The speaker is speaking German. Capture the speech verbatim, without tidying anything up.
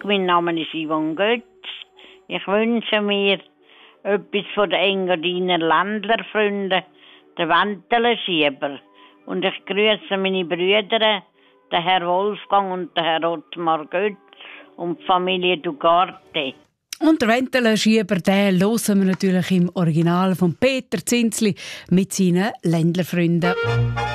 mein Name ist Yvonne Götz. Ich wünsche mir etwas von den Engadiner Ländlerfreunden, den Wentelenschieber. Und ich grüße meine Brüder, den Herr Wolfgang und den Herr Ottmar Götz und die Familie Dugarte. Und der Wentelenschieber, den hören wir natürlich im Original von Peter Zinsli mit seinen Ländlerfreunden.